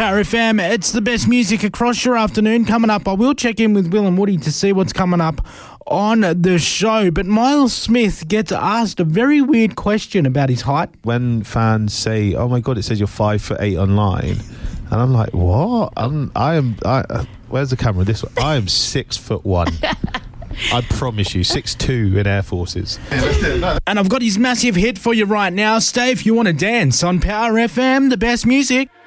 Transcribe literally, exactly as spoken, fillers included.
Power F M, it's the best music across your afternoon. Coming up, I will check in with Will and Woody to see what's coming up on the show. But Miles Smith gets asked a very weird question about his height. When fans say, oh my God, it says you're five foot eight online. And I'm like, what? I'm, I am, I, uh, where's the camera? This one. I am six foot one. I promise you, six two in Air Forces. And I've got his massive hit for you right now. Stay if you want to dance on Power F M, the best music.